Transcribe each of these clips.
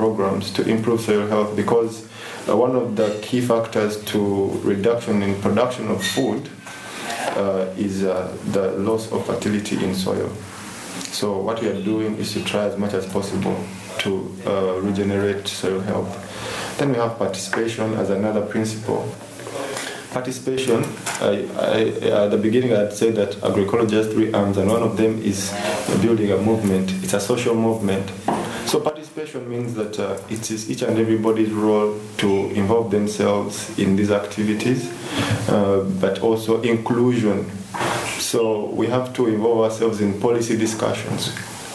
programs to improve soil health, because one of the key factors to reduction in production of food is the loss of fertility in soil. So what we are doing is to try as much as possible to regenerate soil health. Then we have participation as another principle. Participation, at the beginning I'd say that agroecology has three arms, and one of them is building a movement. It's a social movement. So participation means that it is each and everybody's role to involve themselves in these activities, but also inclusion. So we have to involve ourselves in policy discussions.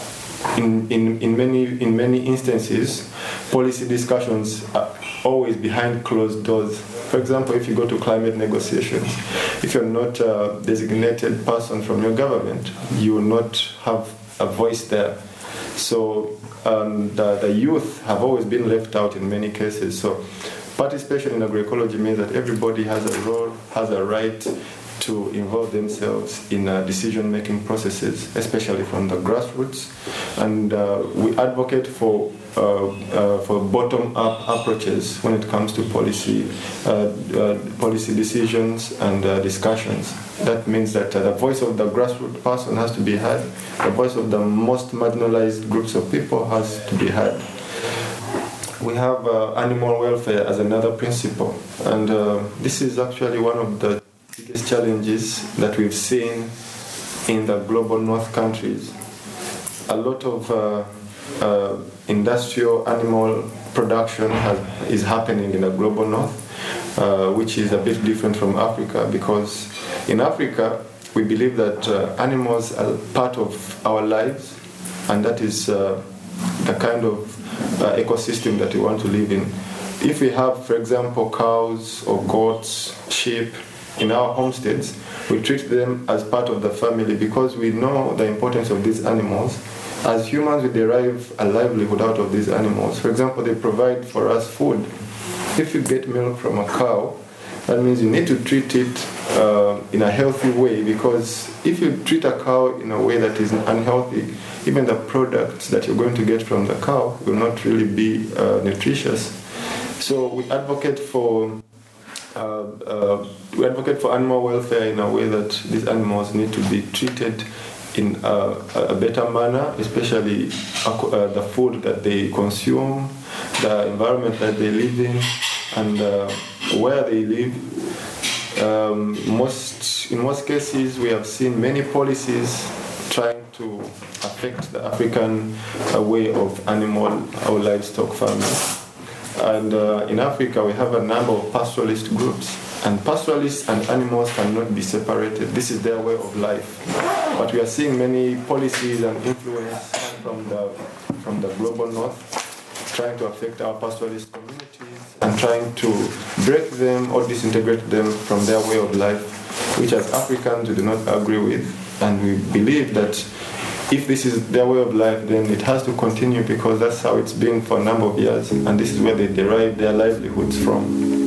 In many instances, policy discussions are always behind closed doors. For example, if you go to climate negotiations, if you're not a designated person from your government, you will not have a voice there. So the youth have always been left out in many cases. So participation in agroecology means that everybody has a role, has a right to involve themselves in decision-making processes, especially from the grassroots. And we advocate for bottom-up approaches when it comes to policy decisions and discussions. That means that the voice of the grassroots person has to be heard. The voice of the most marginalized groups of people has to be heard. We have animal welfare as another principle, and this is actually one of the biggest challenges that we've seen in the global north countries. A lot of industrial animal production is happening in the global north, which is a bit different from Africa, because in Africa we believe that animals are part of our lives, and that is the kind of ecosystem that we want to live in. If we have, for example, cows or goats, sheep in our homesteads, we treat them as part of the family because we know the importance of these animals. As humans, we derive a livelihood out of these animals. For example, they provide for us food. If you get milk from a cow, that means you need to treat it in a healthy way, because if you treat a cow in a way that is unhealthy, even the products that you're going to get from the cow will not really be nutritious. So we advocate for animal welfare in a way that these animals need to be treated in a better manner, especially the food that they consume, the environment that they live in, and where they live. In most cases, we have seen many policies trying to affect the African way of animal or livestock farming. And in Africa, we have a number of pastoralist groups. And pastoralists and animals cannot be separated. This is their way of life. But we are seeing many policies and influence from the global north trying to affect our pastoralist communities and trying to break them or disintegrate them from their way of life, which as Africans we do not agree with. And we believe that if this is their way of life, then it has to continue, because that's how it's been for a number of years, and this is where they derive their livelihoods from.